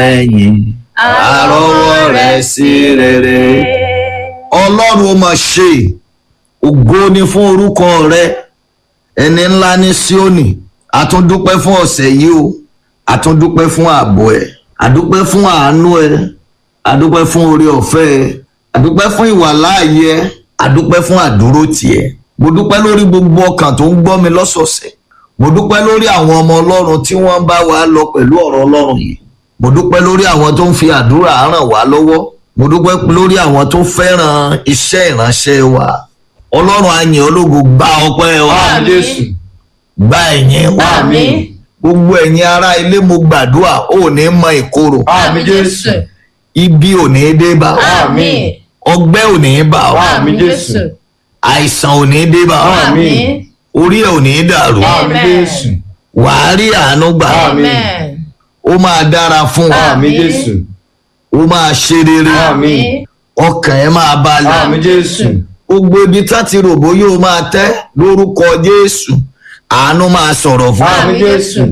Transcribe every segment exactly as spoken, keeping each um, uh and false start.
ẹ̀yìn àrọ́wọ́ rẹ̀ sí rere. Ọlọ́run ó máa ṣe ògo ni fún orúkọ rẹ, ẹni ńlá ní Síónì. A tún dúpẹ́ fún ọ̀sẹ̀ yìí o, a tún dúpẹ́ fún ààbò ẹ̀, a dúpẹ́ fún àánú ẹ̀, a dúpẹ́ fún oore ọ̀fẹ́ ẹ̀, a dúpẹ́ fún ìwàláàyè ẹ̀, a dúpẹ́ fún àdúró tiẹ̀. Mo dúpẹ́ lórí gbogbo ọkàn tó ń gbọ́ mi lọ́sọ̀ọ̀sẹ̀. Mo dúpẹ́ lórí àwọn ọmọ Ọlọ́run tí wọ́n bá wa lọ pẹ̀lú ọ̀rọ̀ Ọlọ́run yìí. Mo dúpẹ́ lórí àwọn tó ń fi àdúrà ràn wá lọ́wọ́. Mo dúpẹ́ lórí àwọn tó fẹ́ràn iṣẹ́ ìránṣẹ́ wa. Ọlọ́run á yìn ọ́ lógo, gba ọpẹ́ wa. Jésù. Gba ẹ̀yìn wa. Àmín. Gbogbo ẹ̀yin ará ilé mo gbàdúrà ò ní mọ ìkorò. Àmín Jésù. Ibi ò ní dé bá ọ. Àmín. Ọgbẹ́ ò ní bá ọ. Àmín Jésù. Àìsàn ò ní dé bá ọ. Àmín. Orí ẹ̀ ò ní dàrú. Àmín Jésù. Wàá rí àánú gbà. Àmín. Ó máa dára fún wa. Àmín Jésù. Ó máa ṣe rere. Àmín. Ọkàn ẹ̀ máa balẹ̀. Àmín Jésù. Gbogbo ibi tá ti rò bóyá ó máa tẹ́ lórúkọ Jésù. Àánú máa sọ̀rọ̀ fún wa. Àmín Jésù.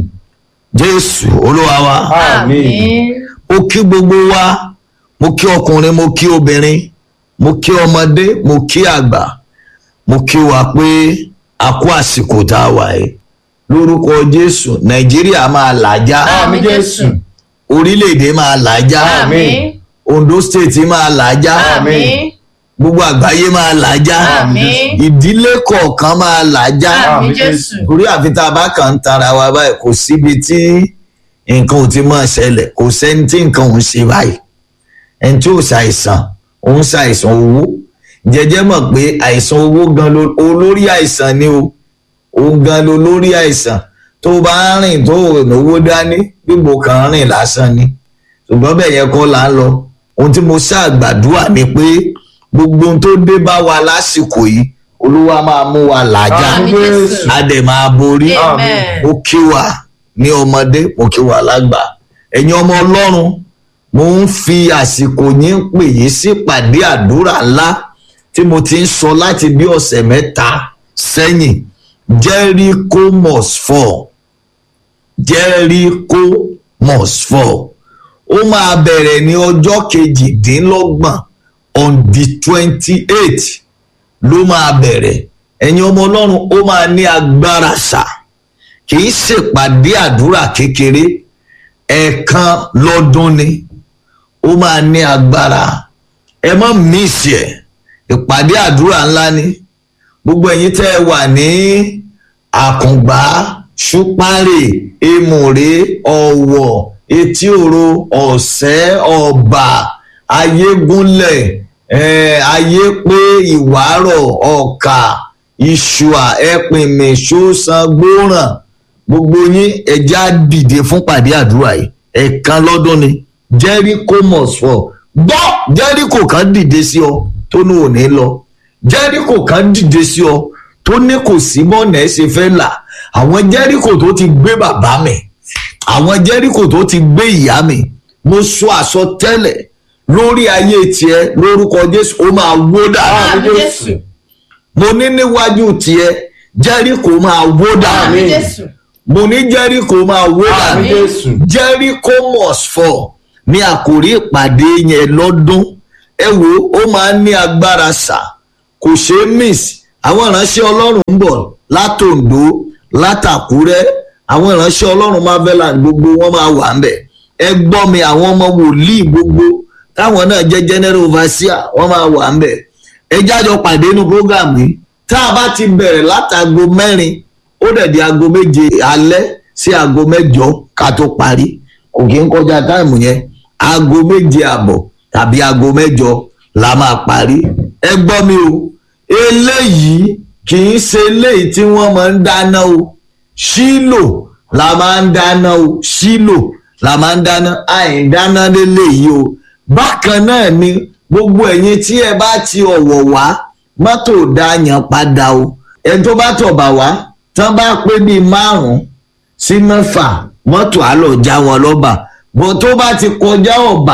Jésù Olúwa wa. Àmín. Mo kí gbogbo wa, mo kí ọkùnrin, mo kí obìnrin, mo kí ọmọdé, mo kí àgbà, mo kí wa pé a kú àsìkò tá a wà yìí. Lórúkọ Jésù, Nàìjíríà máa làjá. Àmín Jésù. Orílẹ̀-èdè máa làjá. Àmín. Ondo State máa làjá. Àmín. Gbogbo àgbáyé máa làjá. Àmín. Ìdílé kọ̀ọ̀kan máa làjá. Àmín Jésù. Torí àfi tá a bá kàn ń tara wa báyìí, kò síbi tí nǹkan ò ti máa ṣẹlẹ̀, kò sẹ́ni tí nǹkan ò ń ṣe báyìí. Ẹni tí ò ṣàìsàn, ò ń ṣàìsàn owó. Jẹjẹ mọ̀ pé àìsàn owó gan ló olórí àìsàn ni o. Òun gan ló lórí àìsàn. Tó bá ń rìn tó owó dání, gbogbo kan rìn lásán ni. Ṣùgbọ́n bẹ́ẹ̀ yẹn kọ́ là ń lọ. Ohun tí mo ṣàgbàdúrà ni pé gbogbo ohun tó dé bá wa lásìkò yìí, Olúwa máa mú wa làjá. Àmín Jésù. A dẹ̀ máa borí. Amen. Mo kí wa ní ọmọdé, mo kí wa lágbà. Ẹ̀yin ọmọ Ọlọ́run, mo ń fi àsìkò yín pè yín sí pàdé àdúrà ńlá tí mo ti ń sọ láti bí ọ̀sẹ̀ mẹ́ta sẹ́yìn. Jericho must fall. Jericho must fall. Ó máa bẹ̀rẹ̀ ní ọjọ́ kejìdínlọ́gbọ̀n on the twenty-eighth ló máa bẹ̀rẹ̀. Ẹ̀yin ọmọ Ọlọ́run, ó máa ní agbára sà. Kì í ṣèpàdé àdúrà kékeré, ẹ̀ẹ̀kan lọ́dún ni. Ó máa ní agbára. Ẹ má mísì ẹ̀. Ìpàdé àdúrà ńlá ni. Gbogbo ẹ̀yin tẹ́ ẹ wà ní Àkùngbá, Ṣúpárè, Èmùrè, Ọ̀wọ̀, Etí Òro, Ọ̀sẹ́, Ọ̀bà, Ayégúnlẹ̀, eh, Ayépé, Ìwárọ̀, Ọ̀kà, Ìṣùà, Ẹ̀pìnmì, Ṣóṣan, Gbóràn. Gbogbo yín ẹja dìde fún pàdé àdúrà yìí. Ẹ̀ẹ̀kan lọ́dún ni. Jericho must fall. Gbọ́ Jericho kan dìde sí ọ tó ní òní lọ. Jericho kan dìde sí ọ tó ní kò sí mọ́nà ẹ̀ ṣe fẹ́ là. Àwọn Jericho tó ti gbé bàbá mi, àwọn Jericho tó ti gbé ìyá mi, mo sọ àsọtẹ́lẹ̀ lórí ayé tiẹ̀ lórúkọ Jésù, ó máa wó dànù. Àmín Jésù. Mo ní níwájú tiẹ̀ Jericho máa wó dànù. Àmín Jésù. Mo ní Jericho máa wó dànù. Àmín Jésù. Jericho must fall ní àkòrí ìpàdé yẹn lọ́dún. Ẹ wo, ó máa ń ní agbára sà, kò ṣeé miss. Àwọn ìránṣẹ́ Ọlọ́run ń bọ̀ látòǹdó, látàkúrẹ́. Àwọn ìránṣẹ́ Ọlọ́run Marveland gbogbo wọn máa wà ńbẹ̀. Ẹ gbọ́ mi, àwọn ọmọ wòlíì gbogbo táwọn náà jẹ́ general overseer wọ́n máa wà ńbẹ̀. Ẹ jájọ pàdé inú program yìí. Tá a bá ti bẹ̀rẹ̀ látago mẹ́rin, ó dẹ̀ di aago méje alẹ́ sí aago mẹ́jọ ká tó parí. Kò kí ń kọjá táìmù yẹn. Aago méje àbọ̀ tàbí aago mẹ́jọ la máa parí. Ẹ gbọ́ mi o, eléyìí kì í ṣe eléyìí tí wọ́n máa ń dáná o. Ṣílò la máa ń dáná o. Ṣílò la máa ń dáná. Àìdáná léléyìí o. Bákan náà ni gbogbo ẹ̀yin tí ẹ bá ti Ọ̀wọ̀ wá, mọ́tò dáyàn padà o. Ẹni tó bá tọ̀ bà wá, tán bá pé bíi márùn-ún sí mẹ́fà, mọ́tò á lọ já wọn lọ́bà. Bọ̀ tó bá ti kọjá Ọ̀bà,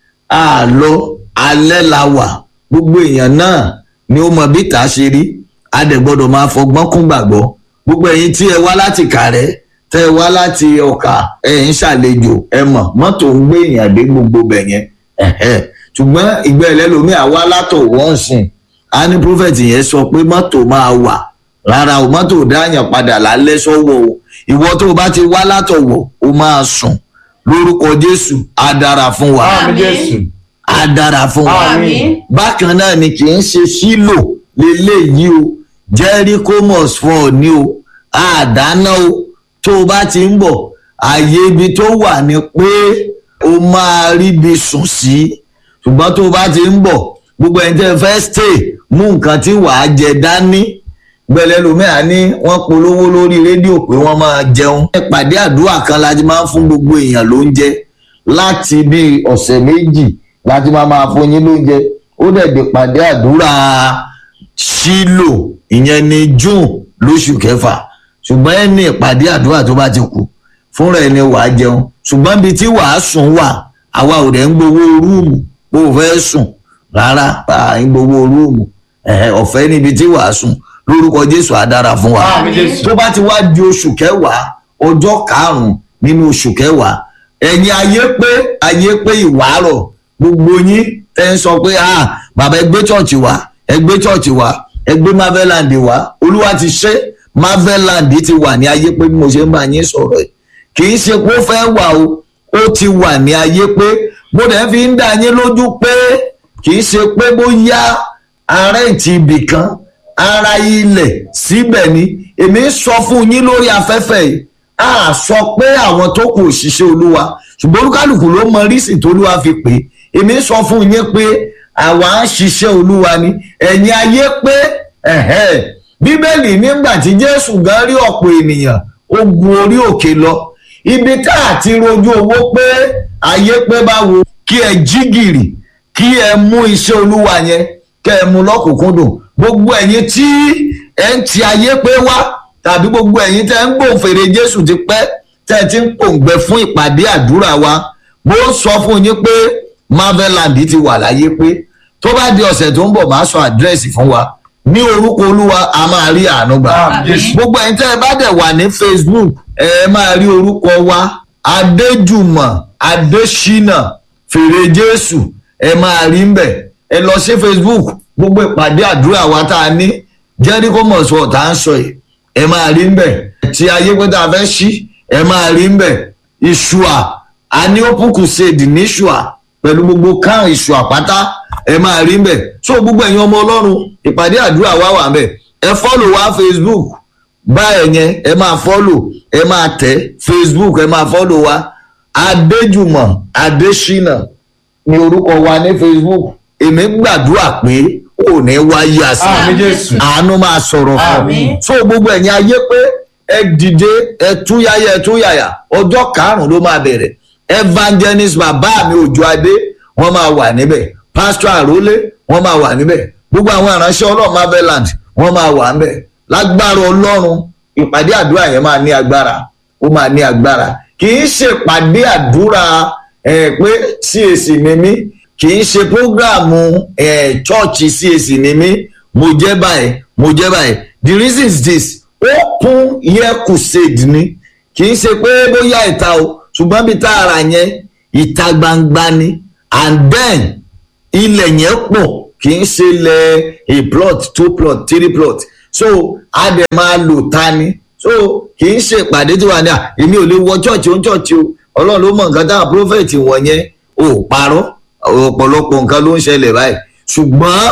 àlọ́ alẹ́ la wà. Gbogbo èèyàn náà ni ó mọ bí tà ṣe rí. A dẹ̀ gbọ́dọ̀ máa fọgbọ́n kún gbàgbọ́. Gbogbo ẹ̀yin tí ẹ wá láti Kàrẹ́ tẹ́ wá láti ọkà ẹ̀ ń ṣàlejò ẹ mọ̀ mọ́tò ń gbé èèyàn dé gbogbo bẹ̀ yẹn ṣùgbọ́n ìgbẹ́ ẹlẹ́lòmíì àwa látọ̀ wọ́n sìn á ní prophet yẹn sọ pé mọ́tò máa wà rárá o mọ́tò dáàyàn padà lálẹ́ sọ́wọ́ o ìwọ tó o bá ti wá látọ̀wọ̀ o máa sùn lórúkọ Jésù á dára fún wa Àmín Jésù. á dára fún wa Àmín. bákan náà ni kì í ṣe sílò lélẹ́yìí o Jericho must fall ni o àdáná o tó o bá ti ń bọ̀ àyè ibi tó wà ní pé o máa ríbi sùn sí ṣùgbọ́n tó o bá ti ń bọ̀ gbogbo ẹni tẹ́ fẹ́ stay mú nǹkan tí wàá jẹ dání gbẹlẹlòmíà ní wọ́n polówó lórí rédíò pé wọ́n máa jẹun. ìpàdé àdúrà kan la ti máa ń fún gbogbo èèyàn lóúnjẹ láti bí ọ̀sẹ̀ méjì la ti máa máa fún yín lóúnjẹ ó dẹ̀ dé ìpàdé àdúrà Ṣílò ìyẹn ní June lóṣù kẹfà ṣùgbọ́n ẹni ìpàdé àdúrà tó bá ti kù fúnra ẹni wàá jẹun ṣùgbọ́n ibi tí wàá sùn wà àwa ò dẹ̀ ń gbowó rúùmù bó o fẹ́ sùn rárá à ń gbowó rúùmù ọ̀fẹ́ níbi tí wàá sùn lórúkọ Jésù á dára fún wa. Àmín Jésù. tó bá ti wá di oṣù kẹwàá ọjọ́ karùn-ún nínú oṣù kẹwàá ẹ̀yin ayé pé ayé pé ìwárọ̀ gbogbo yín tẹ́ ń sọ pé ah bàbá ẹ gbé chọ́ọ̀chì wá ẹ gbé chọ́ọ̀chì wá ẹ gbé Marveland wá Olúwa ti ṣe Marveland ti wà ní ayé pé bí mo ṣe ń bá yín sọ̀rọ̀ ẹ̀ kì í ṣe pé ó fẹ́ wà o ó ti wà ní ayé pé mo dẹ̀ fi ń dá yín lójú pé kì í ṣe pé bóyá arẹ́ǹtì ibì kan ara ilẹ̀ síbẹ̀ ni èmi sọ fún yín lórí afẹ́fẹ́ yìí a sọ pé àwọn tó kù òṣìṣẹ́ Olúwa ṣùgbọ́n olúkálùkù ló mọ rísì tó Olúwa fi pè é èmi sọ fún yín pé àwa ń ṣiṣẹ́ Olúwa ni ẹ̀yin ayé pé ẹ̀hẹ́ Bíbélì nígbà tí Jésù gan rí ọ̀pọ̀ ènìyàn ó gun orí òkè lọ ibi tá a ti rojú owó pé ayé pé báwo kí ẹ jí gìrì kí ẹ mú iṣẹ́ Olúwa yẹn kẹ́ ẹ mú lọ́kùnkúndùn gbogbo ẹ̀yin tí ẹ ń ti ayé pé wá tàbí gbogbo ẹ̀yin tẹ́ ń gbòǹfèrè Jésù ti pẹ́ tẹ́ ti ń pòǹgbẹ fún ìpàdé àdúrà wa mo sọ fún yín pé Marveland ti wà láyé pé tó bá di ọ̀sẹ̀ tó ń bọ̀ máa sọ àdírẹ́sì fún wa ní orúkọ Olúwa a máa rí àánú gbà. Àmín. gbogbo ẹ̀yin tẹ́ ẹ bá dẹ̀ wà ní Facebook ẹ máa rí orúkọ wa Adéjùmọ̀ Adésínà Fèrè Jésù ẹ máa rí ń bẹ̀ ẹ lọ sí Facebook gbogbo ìpàdé àdúrà wa tá a ní Jericho must fall tá a ń sọ yìí ẹ máa rí ń bẹ̀ tí ayé pé tá a fẹ́ ṣí ẹ máa rí ń bẹ̀ ìṣùà a ní open crusade ní ìṣùà pẹ̀lú gbogbo káàn ìṣùà pátá ẹ máa rí ń bẹ̀ so gbogbo ẹ̀yin ọmọ Ọlọ́run ìpàdé àdúrà wa wà ń bẹ̀ ẹ fọ́lò wa Facebook báyẹn yẹn ẹ máa fọ́lò ẹ máa tẹ̀ Facebook ẹ máa fọ́lò wa Adéjùmọ̀ Adésínà ní orúkọ wa ní Facebook èmi gbàdúrà pé ò ní wáyé àṣà Àmín Jésù. àánú máa sọ̀rọ̀ fún Àmín. so gbogbo ẹ̀yin ayé pé ẹ dìde ẹ túyáyá ẹ túyàyà ọjọ́ karùn-ún ló máa bẹ̀rẹ̀ evangelist bàbá mi Òjó Adé wọ́n máa wà níbẹ̀ pastor Àrólé wọ́n máa wà níbẹ̀ gbogbo àwọn ìránṣẹ́ Ọlọ́run Marveland wọ́n máa wà níbẹ̀ lágbára Ọlọ́run ìpàdé àdúrà yẹn máa ní agbára ó máa ní agbára kì í ṣe ìpàdé àdúrà ẹ pé C A C ni mí kì í ṣe prógráàmù ẹ̀ chọ́ọ̀chì C A C ni mí mo jẹ́ báyìí mo jẹ́ báyìí the reason is this open year crusade ni kì í ṣe pé bóyá ìta o ṣùgbọ́n bí tá a rà yẹn ìta gbangba ni and then ilẹ̀ yẹn pọ̀ kì í ṣe ilẹ̀ a plot two plot three plot so a dẹ̀ máa lò ta ni so kì í ṣe ìpàdé tí wà ní à èmi ò lè wọ chọ́ọ̀chì ó ń chọ́ọ̀chì o Ọlọ́run ló mọ̀ nǹkan táwọn prophet wọ̀nyẹn ò parọ́ ọ̀pọ̀lọpọ̀ nǹkan ló ń ṣẹlẹ̀ báyìí ṣùgbọ́n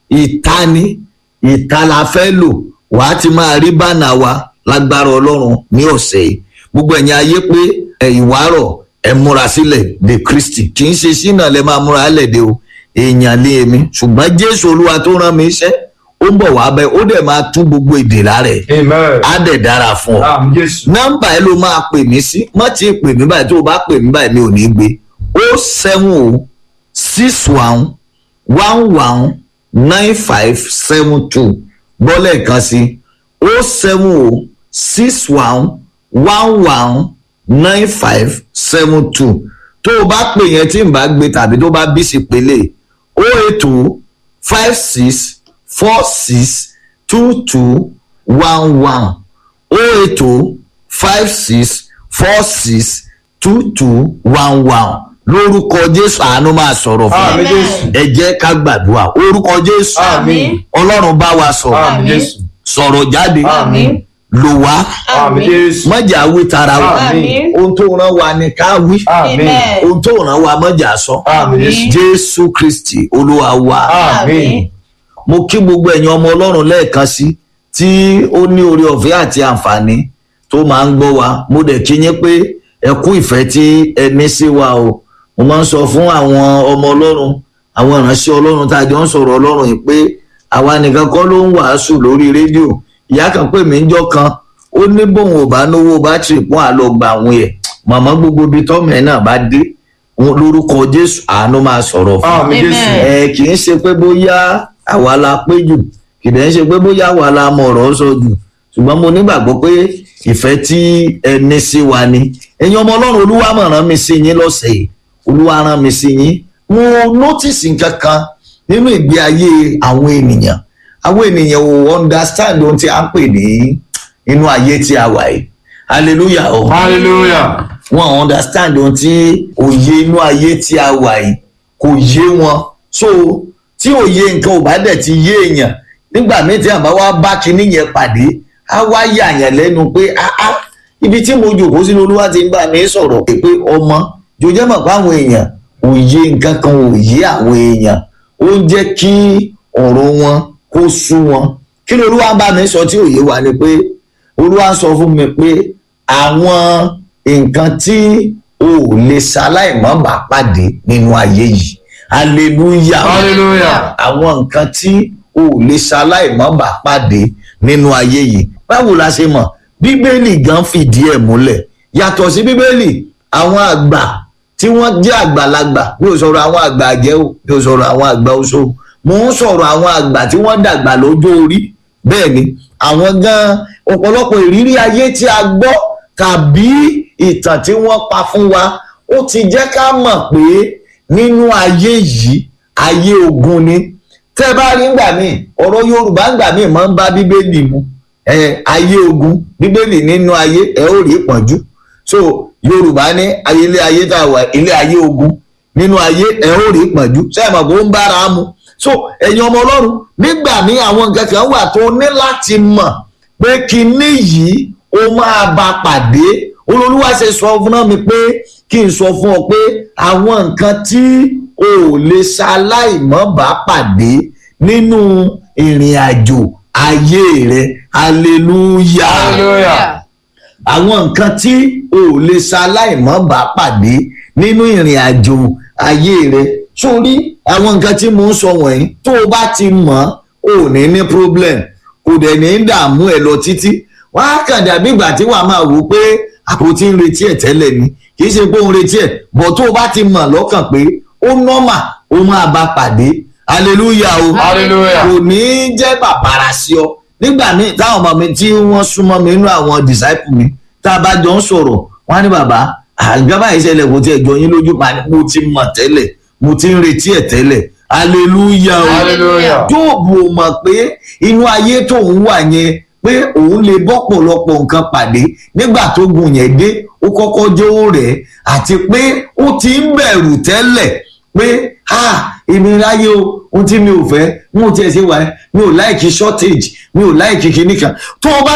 ìta ni ìta la fẹ́ lò wàá ti máa rí bánà wa lágbára Ọlọ́run ní ọ̀sẹ̀ yìí gbogbo ẹ̀yin ayé pé ìwárọ̀ ẹ múra sílẹ̀ de Kristi kì í ṣe sínà lẹ máa múra lẹ̀ de o èèyàn lé èmi ṣùgbọ́n Jésù Olúwa tó rán mi iṣẹ́ ó ń bọ̀ wá bẹ́ẹ̀ ó dẹ̀ máa tún gbogbo èdè lára ẹ̀ Amen. á dẹ̀ dára fún ọ Àmín Jésù. nọ́mbà ẹ ló máa pè mí sí má ti pè mí báyìí tó o bá pè mí báyìí mi ò ní gbé ó seven o six one one one nine five seven two bọ́lẹ̀ kan sí ó seven o six one one one nine five seven two tó o bá pè yẹn tí n bá gbé tàbí tó bá bí sí pélé ó eight o five six four six two two one one ó eight o five six four six two two one one lórúkọ Jésù àánú máa sọ̀rọ̀ fún Àmín Jésù. ẹ jẹ́ ká gbàdúrà orúkọ Jésù Àmín. Ọlọ́run bá wa sọ̀rọ̀ Àmín Jésù. sọ̀rọ̀ jáde Àmín. lò wá Àmín Jésù. mọ́jà wí tara wa Àmín. ohun tó rán wa ni ká wí Àmín. ohun tó rán wa mọ́jà sọ Àmín Jésù. Jésù Kristi Olúwa wa. Àmín. Mo kí gbogbo ẹ̀yin ọmọ Ọlọ́run lẹ́ẹ̀kan sí tí ó ní oore ọ̀fẹ́ àti àǹfààní tó máa ń gbọ́ wa mo dẹ̀ kí yín pé ẹ kú ìfẹ́ tí ẹ ní sí wa o mo máa ń sọ fún àwọn ọmọ Ọlọ́run àwọn ìránṣẹ́ Ọlọ́run tá a jọ ń sọ̀rọ̀ Ọlọ́run yìí pé àwa nìkan kọ́ ló ń wàásù lórí rédíò ìyá kan pè mí ńjọ́ kan ó ní bóun ò bá náwó bátìrì pọ́n àlọ́ gbà àwọn ẹ̀ màmá gbogbo ibi tọ́mọ ẹ̀ náà bá dé lórúkọ Jésù àánú máa sọ̀rọ̀ fún Àmín Jésù. ẹ kì í ṣe pé bóyá àwa la pé jù kì í ṣe pé bóyá àwa la mọ ọ̀rọ̀ sọ jù ṣùgbọ́n mo nígbàgbọ́ pé ìfẹ́ tí ẹ ní sí wa ni ẹ̀yin ọmọ Ọlọ́run Olúwa máa rán mi sí yín lọ́sẹ̀ yìí Olúwa rán mi sí yín mo nọ́tìsì nǹkan kan nínú ìgbé ayé àwọn ènìyàn àwọn ènìyàn ò understand ohun tí a ń pè ní inú ayé tí a wà yìí hallelujah o Hallelujah. wọn understand ohun tí òye inú ayé tí a wà yìí kò yé wọn so tí òye nǹkan ò bá dẹ̀ ti yé èèyàn nígbà míì tí àbá wá bá kinní yẹn pàdé á wá yàyàn lẹ́nu pé áá ibi tí mo jòkó sínú Olúwa ti ń bá mi sọ̀rọ̀ pé ọmọ jòjẹ́ mọ̀ pé àwọn èèyàn òye nǹkan kan ò yé àwọn èèyàn ó ń jẹ́ kí ọ̀rọ̀ wọn kó sú wọn kí ni Olúwa bá mi sọ tí òye wa ni pé Olúwa sọ fún mi pé àwọn nǹkan tí o ò lè ṣaláìmọ́ bá pàdé nínú ayé yìí hallelujah Hallelujah. àwọn nǹkan tí o ò lè ṣaláìmọ́ bá pàdé nínú ayé yìí báwo la ṣe mọ̀ Bíbélì gan fìdí ẹ̀ múlẹ̀ yàtọ̀ sí Bíbélì àwọn àgbà tí wọ́n jẹ́ àgbàlagbà mi ò sọ̀rọ̀ àwọn àgbà àjẹ́ o mi ò sọ̀rọ̀ àwọn àgbà oṣó mo ń sọ̀rọ̀ àwọn àgbà tí wọ́n dàgbà lọ́jọ́ orí bẹ́ẹ̀ ni àwọn gan ọ̀pọ̀lọpọ̀ ìrírí ayé tí a gbọ́ tàbí ìtàn tí wọ́n pa fún wa ó ti jẹ́ ká mọ̀ pé nínú ayé yìí ayé ogun ni tẹ́ bá rí ngbà míì ọ̀rọ̀ Yorùbá ngbà míì máa ń bá Bíbélì mu ẹ ayé ogun Bíbélì nínú ayé ẹ ó rí ìpọ́njú so Yorùbá ní ilé ayé tá a wà ilé ayé ogun nínú ayé ẹ ó rí ìpọ́njú sẹ́yìn mọ̀ bó ń bára mu so ẹ̀yin ọmọ Ọlọ́run nígbà míì àwọn nǹkan kan wà tó ní láti mọ̀ pé kinní yìí ó máa bá pàdé Olúwa ṣe sọ fún mi pé kí n sọ fún ọ pé àwọn nǹkan tí o ò lè ṣaláìmọ́ bá pàdé nínú ìrìn àjò ayé rẹ hallelujah Hallelujah. àwọn nǹkan tí o ò lè ṣaláìmọ́ bá pàdé nínú ìrìn àjò ayé rẹ sórí àwọn nǹkan tí mo ń sọ wọ̀nyí tó o bá ti mọ̀ ò ní ní problem kò dẹ̀ ní dààmú ẹ lọ títí wọ́n á kàn dàbí ìgbà tí wàá máa wò pé àpótí ń retí ẹ̀ tẹ́lẹ̀ ni kì í ṣe pé ó ń retí ẹ̀ bọ̀ tó o bá ti mọ̀ lọ́kàn pé ó nọ́mà ó máa bá pàdé hallelujah o Hallelujah. kò ní jẹ́ bàbàrà sí ọ nígbà míì táwọn ọmọ mi tí wọ́n súnmọ́ mi nínú àwọn disciple mi tá a bá jọ ń sọ̀rọ̀ wọ́n á ní bàbá àgbàbá ìṣẹ̀lẹ̀ kò tiẹ̀ jọ yín lójú pa ni mo ti mọ̀ tẹ́lẹ̀ mo ti ń retí ẹ̀ tẹ́lẹ̀ hallelujah o Hallelujah. Jóòbù ò mọ̀ pé inú ayé tóun wà yẹn pé òun lè bọ́pọ̀lọpọ̀ nǹkan pàdé nígbà tó gùn yẹn dé ó kọ́kọ́ jówó rẹ̀ àti pé ó ti ń bẹ̀rù tẹ́lẹ̀ pé ah èmi ráyé o ohun tí mi ò fẹ́ mo tiẹ̀ ṣe wà mi ò láìkí shortage mi ò láìkí kinní kan tó o bá